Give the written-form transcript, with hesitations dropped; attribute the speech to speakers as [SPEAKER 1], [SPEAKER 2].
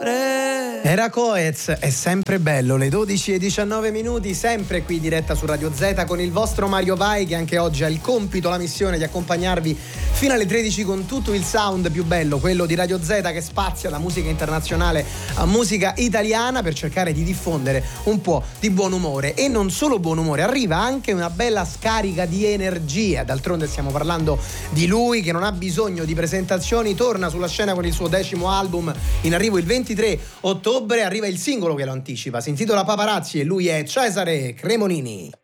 [SPEAKER 1] Era Coez, è sempre bello, le 12:19, sempre qui diretta su Radio Z con il vostro Mario Vai, che anche oggi ha il compito, la missione di accompagnarvi fino alle 13 con tutto il sound più bello, quello di Radio Z, che spazia da musica internazionale a musica italiana per cercare di diffondere un po' di buon umore. E non solo buon umore, arriva anche una bella scarica di energia. D'altronde stiamo parlando di lui, che non ha bisogno di presentazioni, torna sulla scena con il suo 10° album in arrivo il 23 ottobre, arriva il singolo che lo anticipa, si intitola Paparazzi e lui è Cesare Cremonini.